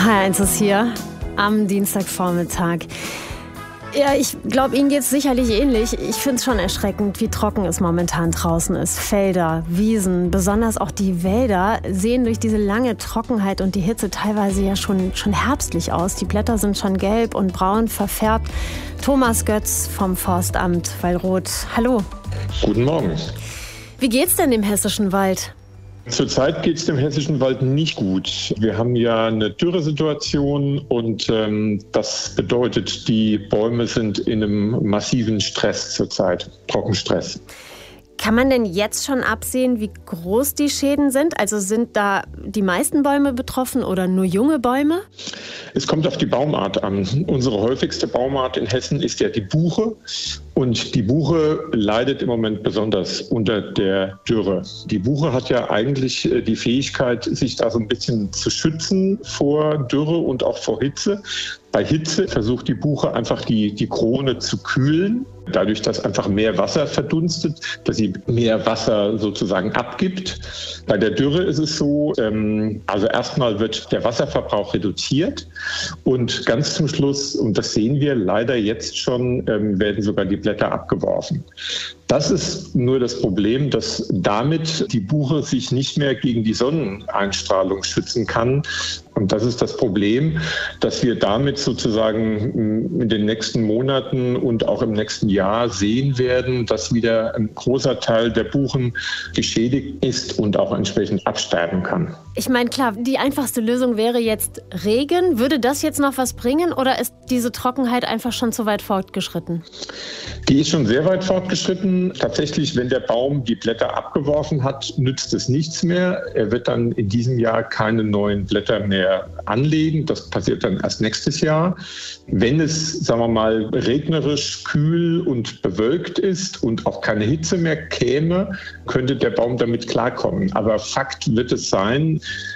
H1 ist hier am Dienstagvormittag. Ja, ich glaube, Ihnen geht es sicherlich ähnlich. Ich finde es schon erschreckend, wie trocken es momentan draußen ist. Felder, Wiesen, besonders auch die Wälder sehen durch diese lange Trockenheit und die Hitze teilweise ja schon herbstlich aus. Die Blätter sind schon gelb und braun verfärbt. Thomas Götz vom Forstamt Wallroth. Hallo. Guten Morgen. Wie geht's denn im hessischen Wald? Zurzeit geht es dem hessischen Wald nicht gut. Wir haben ja eine Dürresituation und das bedeutet, die Bäume sind in einem massiven Stress zurzeit, Trockenstress. Kann man denn jetzt schon absehen, wie groß die Schäden sind? Also sind da die meisten Bäume betroffen oder nur junge Bäume? Es kommt auf die Baumart an. Unsere häufigste Baumart in Hessen ist ja die Buche. Und die Buche leidet im Moment besonders unter der Dürre. Die Buche hat ja eigentlich die Fähigkeit, sich da so ein bisschen zu schützen vor Dürre und auch vor Hitze. Bei Hitze versucht die Buche einfach die Krone zu kühlen, dadurch, dass einfach mehr Wasser verdunstet, dass sie mehr Wasser sozusagen abgibt. Bei der Dürre ist es so, also erstmal wird der Wasserverbrauch reduziert und ganz zum Schluss, und das sehen wir leider jetzt schon, werden sogar die Blätter abgeworfen. Das ist nur das Problem, dass damit die Buche sich nicht mehr gegen die Sonneneinstrahlung schützen kann. Und das ist das Problem, dass wir damit sozusagen in den nächsten Monaten und auch im nächsten Jahr sehen werden, dass wieder ein großer Teil der Buchen geschädigt ist und auch entsprechend absterben kann. Ich meine, klar, die einfachste Lösung wäre jetzt Regen. Würde das jetzt noch was bringen oder ist diese Trockenheit einfach schon zu weit fortgeschritten? Die ist schon sehr weit fortgeschritten. Tatsächlich, wenn der Baum die Blätter abgeworfen hat, nützt es nichts mehr. Er wird dann in diesem Jahr keine neuen Blätter mehr anlegen. Das passiert dann erst nächstes Jahr. Wenn es, sagen wir mal, regnerisch, kühl und bewölkt ist und auch keine Hitze mehr käme, könnte der Baum damit klarkommen. Aber Fakt wird es sein,